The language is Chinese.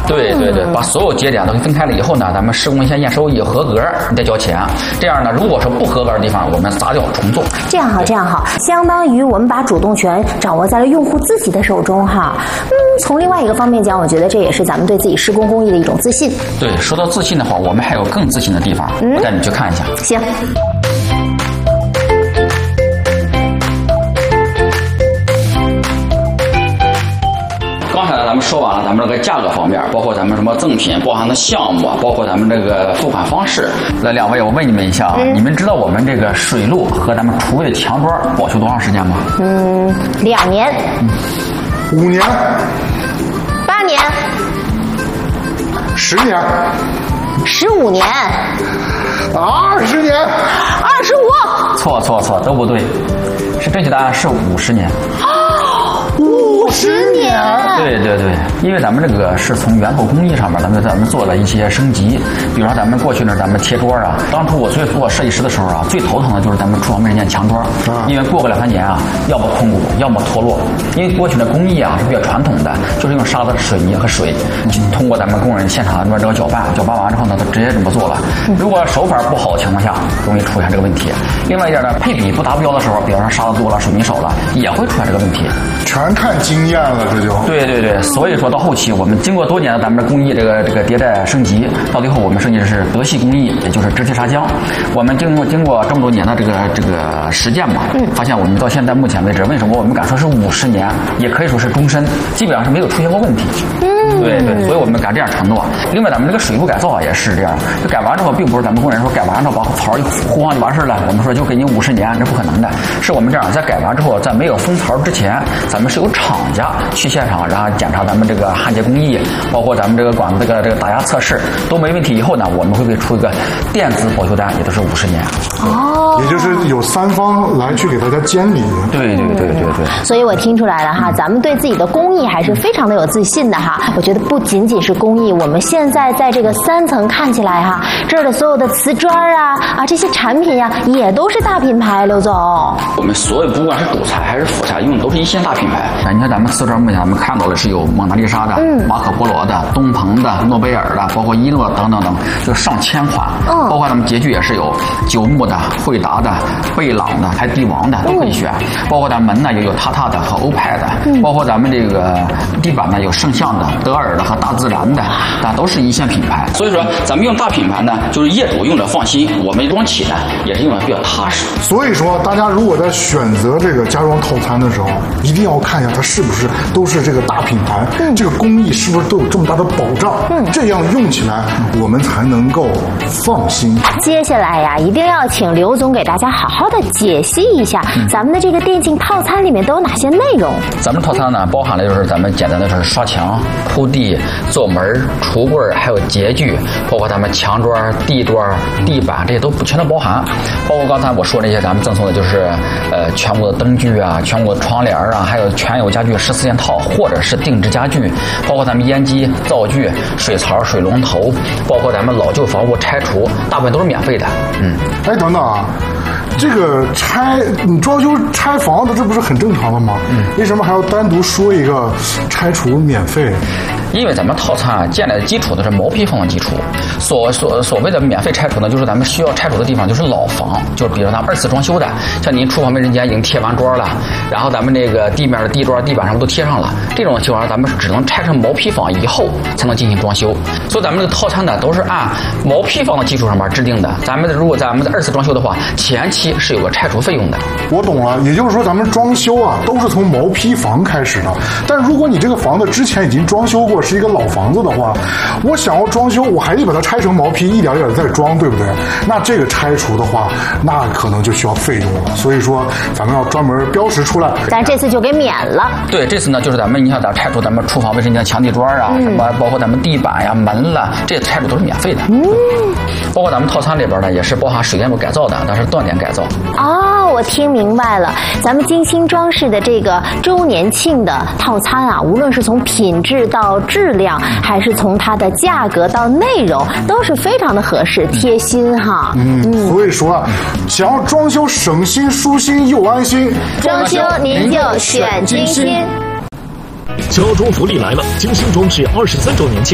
对对对，把所有节点都分开了以后呢，咱们施工先验收益合格，你再交钱。这样呢，如果说不合格的地方，我们砸掉重做。 这样好，这样好，相当于我们把主动权掌握在了用户自己的手中哈。从另外一个方面讲，我觉得这也是咱们对自己施工工艺的一种自信。 对，说到自信的话，我们还有更自信的地方，我带你去看一下。 行。 刚才呢，咱们说完了咱们这个价格方面，包括咱们什么赠品包含的项目，包括咱们这个付款方式。那两位，我问你们一下啊，你们知道我们这个水路和咱们厨卫墙砖保修多长时间吗 ？2年。 5年。 8年。 10年。 15年。 20年。 25。 错，都不对，是正确答案是50年。 50年。 对对对，因为咱们这个是从源头工艺上面，咱们做了一些升级。比如说咱们过去呢，咱们贴桌啊，当初我做设计师的时候啊，最头疼的就是咱们厨房卫生间墙砖，因为过个2-3年啊，要么空鼓，要么脱落。因为过去的工艺啊是比较传统的，就是用沙子、水泥和水，通过咱们工人现场这个搅拌完之后呢，他直接这么做了。如果手法不好的情况下，容易出现这个问题。另外一点呢，配比不达标的时候，比方说沙子多了、水泥少了，也会出现这个问题。 全看经验了，这就。 对对对，所以说到后期，我们经过多年的咱们的工艺这个迭代升级，到最后我们升级的是德系工艺，也就是直气砂浆。我们经过这么多年的这个实践嘛，发现我们到现在目前为止，为什么我们敢说是50年，也可以说是终身，基本上是没有出现过问题。对对，所以我们敢这样承诺。另外，咱们这个水路改造也是这样，就改完之后，并不是咱们工人说改完之后把槽一糊上就完事了，我们说就给你50年，这不可能的。是我们这样，在改完之后，在没有封槽之前，咱们是有厂家去现场，然后检查咱们这个焊接工艺，包括咱们这个管子这个打压测试都没问题以后呢，我们会给出一个电子保修单，也都是50年。 也就是有3方来去给大家监理。 对。 所以我听出来了哈，咱们对自己的工艺还是非常的有自信的哈。我觉得不仅仅是工艺，我们现在在这个3层看起来哈，这儿的所有的瓷砖啊这些产品呀，也都是大品牌。刘总， 我们所有不管是主材还是辅材，用的都是一线大品牌。你看咱们瓷砖目前咱们看到的是有蒙娜丽莎的、马可波罗的、东鹏的、诺贝尔的，包括伊诺等，就上千款。包括咱们洁具也是有九牧的、惠达的、贝朗的，还帝王的都可以选。包括咱门呢也有塔塔的和欧派的，包括咱们这个地板呢有圣象的、德尔的和大自然的，都是一线品牌。所以说咱们用大品牌呢，就是业主用着放心，我们装起呢也是用的比较踏实。 所以说，大家如果在选择这个家装套餐的时候，一定要看一下它是不是都是这个大品牌，这个工艺是不是都有这么大的保障，这样用起来我们才能够放心。 接下来呀，一定要请刘总给大家好好的解析一下咱们的这个电竞套餐里面都有哪些内容。 咱们套餐呢，包含了就是咱们简单的就是刷墙、铺地、做门、橱柜，还有洁具，包括咱们墙砖、地砖、地板，这些都全都包含。包括刚才我说那些咱们赠送的就是全国的灯具啊，全国的窗帘啊，还有全有家具14件套，或者是定制家具，包括咱们烟机、灶具、水槽、水龙头，包括咱们老旧房屋拆除，大部分都是免费的。 哎，等等啊，这个你装修拆房子，这不是很正常的吗？为什么还要单独说一个拆除免费？ 因为咱们套餐建立的基础都是毛坯房的基础，所谓的免费拆除呢，就是咱们需要拆除的地方就是老房，就是比如咱们2次装修的，像您厨房卫生间已经贴完砖了，然后咱们这个地面的地砖、地板上都贴上了，这种情况下咱们只能拆成毛坯房以后才能进行装修。所以咱们这个套餐呢都是按毛坯房的基础上面制定的。如果咱们2次装修的话，前期是有个拆除费用的。 我懂了，也就是说咱们装修啊都是从毛坯房开始的。但如果你这个房子之前已经装修过，是一个老房子的话，我想要装修，我还得把它拆成毛坯，一点点再装，对不对？那这个拆除的话，那可能就需要费用了。所以说咱们要专门标识出来。 咱这次就给免了。 对，这次呢就是你想拆除咱们厨房卫生间墙地砖啊，什么包括咱们地板呀、门了，这些拆除都是免费的。包括咱们套餐里边呢也是包含水电路改造的，但是断点改造。 我听明白了，咱们精心装饰的这个周年庆的套餐啊，无论是从品质到质量，还是从它的价格到内容，都是非常的合适、贴心哈。 所以说啊，想要装修省心、舒心又安心， 装修您就选精心。 家装福利来了！精心装饰23周年庆